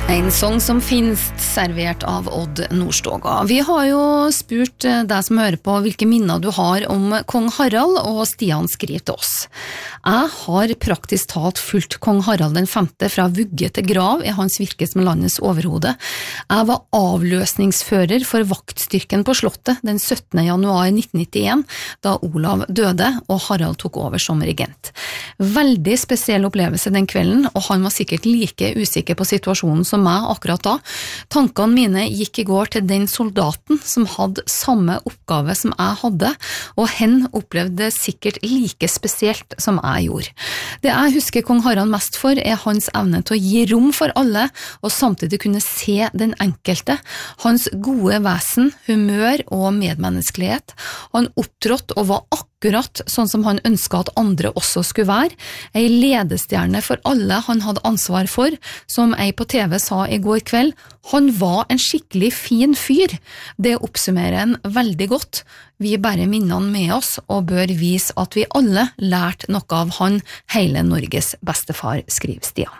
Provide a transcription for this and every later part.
En sång som finnes servert av Odd Nordstoga. Vi har jo spurt deg som hører på hvilke minner du har om kong Harald, og Stian skriver til oss. Jeg har praktisk talt fulgt kong Harald den 5. fra vugge til grav i hans virke som landets overhode. Jeg var avløsningsfører for vaktstyrken på slottet den 17. januar 1991, da Olav døde og Harald tok over som regent. Veldig spesiell opplevelse den kvelden, og han var sikkert like usikker på situasjonen som meg akkurat da. Tankene mine gikk i går til den soldaten som hadde samme oppgave som jeg hadde, og hen opplevde det sikkert like spesielt som jeg gjorde. Det jeg husker kong Harald mest for er hans evne til å gi rom for alle, og samtidig kunne se den enkelte. Hans gode vesen, humør og medmenneskelighet. Han opptrådte og var akkurat sånn som han ønsket at andre også skulle være. En ledestjerne for alle han hadde ansvar for, som jeg på TV sa i går kveld, han var en skikkelig fin fyr. Det oppsummerer en veldig godt. Vi bærer minnene med oss og bør vise at vi alle lærte noe av han, hele Norges bestefar, skriver Stian.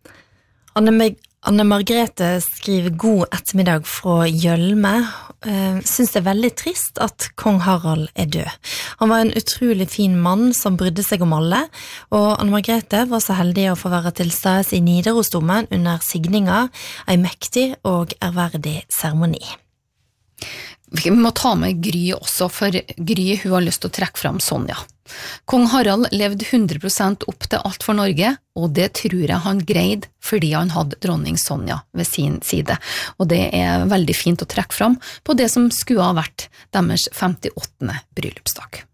Anne Margrethe skriver god ettermiddag fra Gjølme. Synes det er veldig trist at kong Harald er død. Han var en utrolig fin mann som brydde seg om alle, og Anne Margrethe var så heldig å få være til stede i Nidarosdomen under signinga, en mektig og ærverdig seremoni. Vi må ta med Gry også, for Gry hun har lyst til å trekke fram Sonja. Kong Harald levde 100% opp til alt for Norge, og det tror jeg han greide fordi han hadde dronning Sonja ved sin side. Og det er veldig fint å trekke fram på det som skulle ha vært deres 58. bryllupsdag.